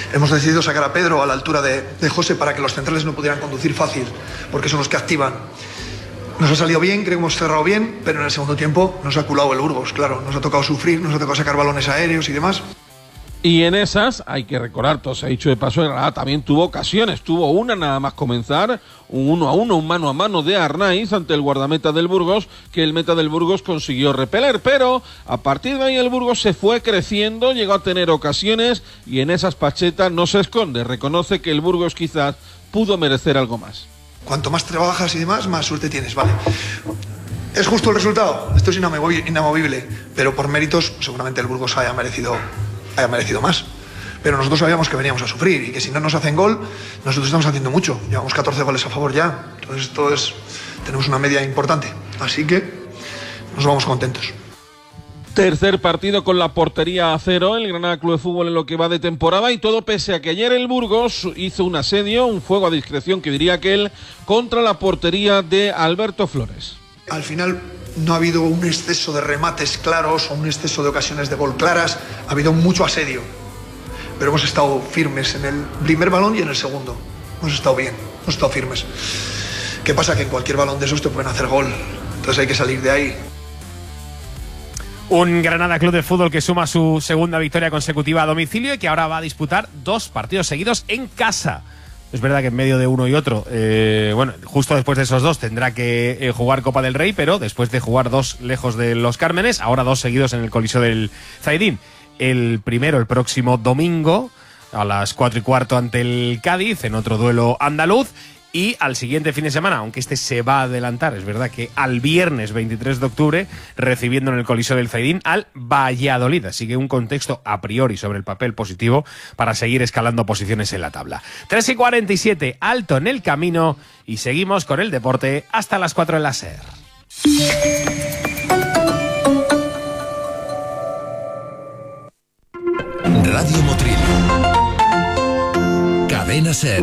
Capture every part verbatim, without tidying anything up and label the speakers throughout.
Speaker 1: Hemos decidido sacar a Pedro a la altura de, de José para que los centrales no pudieran conducir fácil, porque son los que activan. Nos ha salido bien, creo que hemos cerrado bien, pero en el segundo tiempo nos ha culado el Burgos, claro. Nos ha tocado sufrir, nos ha tocado sacar balones aéreos y demás.
Speaker 2: Y en esas, hay que recordar, todo se ha dicho de paso, Granada también tuvo ocasiones. Tuvo una nada más comenzar, un uno a uno, un mano a mano de Arnaiz ante el guardameta del Burgos, que el meta del Burgos consiguió repeler. Pero a partir de ahí el Burgos se fue creciendo, llegó a tener ocasiones y en esas Pacheta no se esconde. Reconoce que el Burgos quizás pudo merecer algo más.
Speaker 1: Cuanto más trabajas y demás, más suerte tienes, vale. ¿Es justo el resultado? Esto es inamovible, pero por méritos seguramente el Burgos haya merecido... haya merecido más, pero nosotros sabíamos que veníamos a sufrir y que si no nos hacen gol, nosotros estamos haciendo mucho, llevamos catorce goles a favor ya, entonces esto es, tenemos una media importante, así que nos vamos contentos.
Speaker 2: Tercer partido con la portería a cero, el Granada Club de Fútbol en lo que va de temporada, y todo pese a que ayer el Burgos hizo un asedio, un fuego a discreción que diría aquel, contra la portería de Alberto Flores.
Speaker 1: Al final no ha habido un exceso de remates claros o un exceso de ocasiones de gol claras, ha habido mucho asedio, pero hemos estado firmes en el primer balón y en el segundo, hemos estado bien, hemos estado firmes. ¿Qué pasa? Que en cualquier balón de esos te pueden hacer gol, entonces hay que salir de ahí.
Speaker 3: Un Granada Club de Fútbol que suma su segunda victoria consecutiva a domicilio y que ahora va a disputar dos partidos seguidos en casa. Es verdad que en medio de uno y otro, eh, bueno, justo después de esos dos tendrá que eh, jugar Copa del Rey, pero después de jugar dos lejos de los Cármenes, ahora dos seguidos en el Coliseo del Zaidín. El primero el próximo domingo a las cuatro y cuarto ante el Cádiz, en otro duelo andaluz, y al siguiente fin de semana, aunque este se va a adelantar, es verdad que al viernes veintitrés de octubre, recibiendo en el Coliseo del Zaidín al Valladolid. Así que un contexto a priori sobre el papel positivo para seguir escalando posiciones en la tabla. tres y cuarenta y siete, alto en el camino, y seguimos con el deporte hasta las cuatro en la SER.
Speaker 4: Radio Motril. Cadena SER.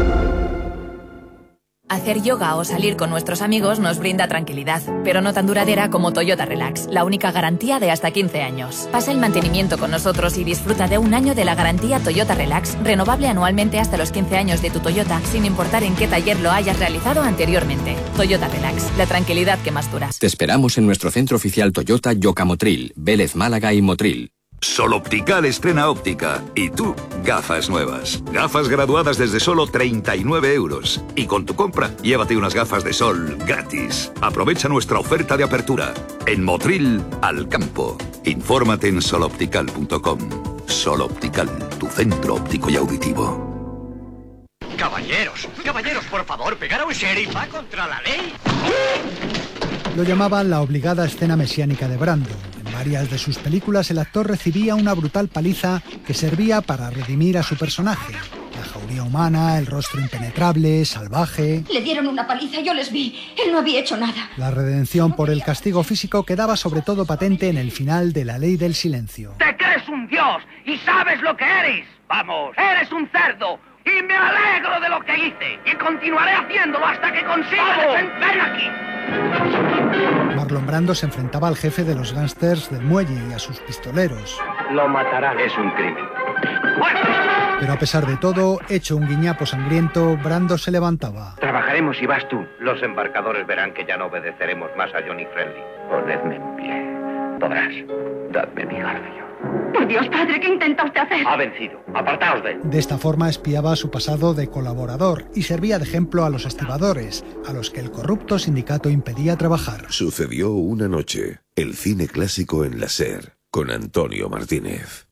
Speaker 5: Hacer yoga o salir con nuestros amigos nos brinda tranquilidad, pero no tan duradera como Toyota Relax, la única garantía de hasta quince años. Pasa el mantenimiento con nosotros y disfruta de un año de la garantía Toyota Relax, renovable anualmente hasta los quince años de tu Toyota, sin importar en qué taller lo hayas realizado anteriormente. Toyota Relax, la tranquilidad que más dura.
Speaker 6: Te esperamos en nuestro centro oficial Toyota Yoka Motril, Vélez Málaga y Motril.
Speaker 7: Sol Optical estrena óptica. Y tú, gafas nuevas. Gafas graduadas desde solo treinta y nueve euros. Y con tu compra, llévate unas gafas de sol gratis. Aprovecha nuestra oferta de apertura. En Motril, al campo. Infórmate en sol optical punto com. Sol Optical, tu centro óptico y auditivo.
Speaker 8: Caballeros, caballeros, por favor, pegar a un sheriff va contra la ley.
Speaker 9: Lo llamaban la obligada escena mesiánica de Brando. En varias de sus películas el actor recibía una brutal paliza que servía para redimir a su personaje. La jauría humana, el rostro impenetrable, salvaje...
Speaker 10: Le dieron una paliza, yo les vi. Él no había hecho nada.
Speaker 9: La redención por el castigo físico quedaba sobre todo patente en el final de La Ley del Silencio.
Speaker 8: Te crees un dios y sabes lo que eres. Vamos, eres un cerdo. Y me alegro de lo que hice. Y continuaré haciéndolo hasta que consiga defender aquí.
Speaker 9: Marlon Brando se enfrentaba al jefe de los gángsters del muelle y a sus pistoleros.
Speaker 8: Lo matarán. Es un crimen.
Speaker 9: Pero a pesar de todo, hecho un guiñapo sangriento, Brando se levantaba.
Speaker 8: Trabajaremos y vas tú. Los embarcadores verán que ya no obedeceremos más a Johnny Friendly. Ponedme en pie. Podrás. Dadme mi garfio.
Speaker 10: Por Dios, padre, ¿qué intenta usted hacer?
Speaker 8: Ha vencido. Apartaos de él.
Speaker 9: De esta forma espiaba su pasado de colaborador y servía de ejemplo a los estibadores, a los que el corrupto sindicato impedía trabajar.
Speaker 11: Sucedió una noche. El cine clásico en la SER, con Antonio Martínez.